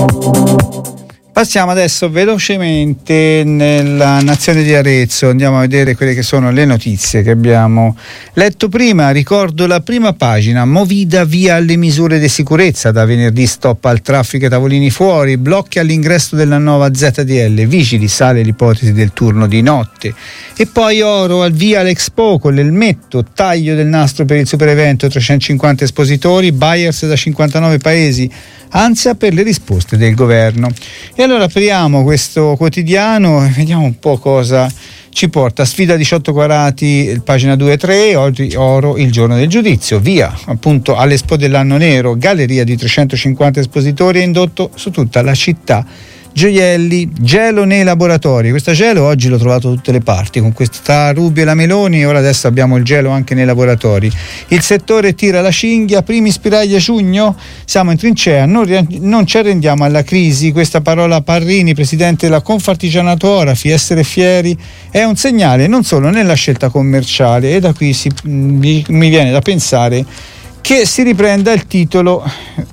Passiamo adesso velocemente nella nazione di Arezzo, andiamo a vedere quelle che sono le notizie che abbiamo letto prima. Ricordo la prima pagina: Movida via alle misure di sicurezza, da venerdì stop al traffico e tavolini fuori, blocchi all'ingresso della nuova ZDL, vigili, sale l'ipotesi del turno di notte. E poi oro, al via l'Expo con l'elmetto, taglio del nastro per il super evento, 350 espositori, buyers da 59 paesi, ansia per le risposte del governo. E allora apriamo questo quotidiano e vediamo un po' cosa ci porta. Sfida 18 quarati, pagina 2 e 3, oggi oro, il giorno del giudizio, via appunto all'Expo dell'anno nero, galleria di 350 espositori e indotto su tutta la città. Gioielli, gelo nei laboratori. Questo gelo oggi l'ho trovato da tutte le parti, con questa Rubio e la Meloni, ora adesso abbiamo il gelo anche nei laboratori. Il settore tira la cinghia, primi spiragli a giugno, siamo in trincea, non ci arrendiamo alla crisi. Questa parola Parrini, presidente della Confartigianato Orafi, essere fieri è un segnale non solo nella scelta commerciale, e da qui mi viene da pensare che si riprenda il titolo